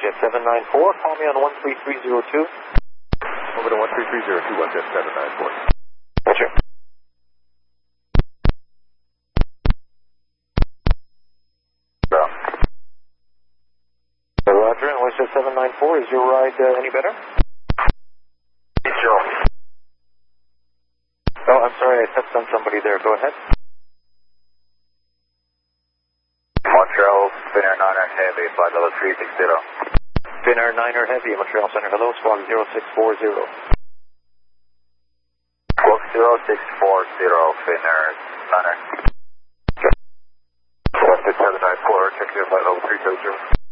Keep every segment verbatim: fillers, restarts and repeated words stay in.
WestJet seven nine four, call me on one three three zero two. Over to one three three zero two, WestJet seven nine four. Roger. Roger, and WestJet seven nine four, is your ride uh, any better? Sure. Oh, I'm sorry, I stepped on somebody there. Go ahead. Montreal, Finnair niner Heavy, flight level three six zero. Finnair niner Heavy, Montreal Center. Hello, squawk zero six four zero. Squawk zero six four zero, Finnair niner. WestJet seven nine four, check your flight level three seven zero.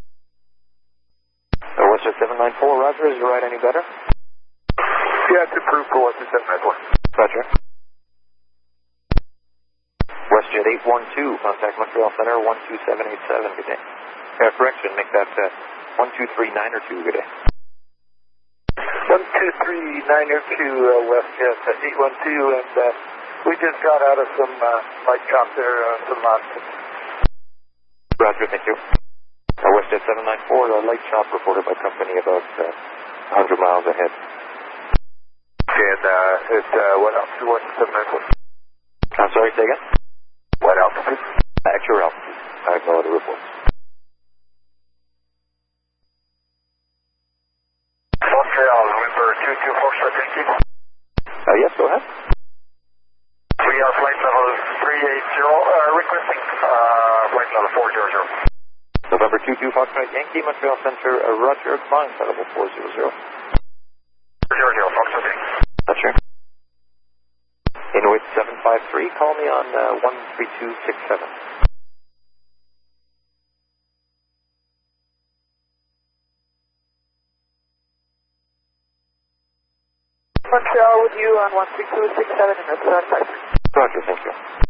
Uh, WestJet seven nine four, Roger, is your ride any better? Yeah, it's improved for WestJet seven nine four. Roger. WestJet eight one two, contact Montreal Center one two seven eight seven, good day. Uh, correction, make that uh, one two three nine or two, good day. one two three nine two, uh, WestJet uh, eight one two, and uh, we just got out of some uh, light chop there, uh, some nonsense. Roger, thank you. Uh, WestJet seven nine four, a light chop reported by company about uh, one hundred miles ahead. Okay, and uh, it's, uh, what altitude was seven nine four? I'm sorry, say again? What altitude? At your altitude. I have no other reports. Montreal, November two two four, thank you. Uh, yes, go ahead. We are flight level three eight zero, uh, requesting uh, flight level four zero zero. November two two Foxtrot Yankee, Montreal Center, uh, Roger, climb flight level four zero zero. zero zero, Foxtrot Yankee. Roger. Inuit seven five three, call me on uh, one three two six seven. Montreal with you on one three two six seven in the seven five three. Roger, thank you.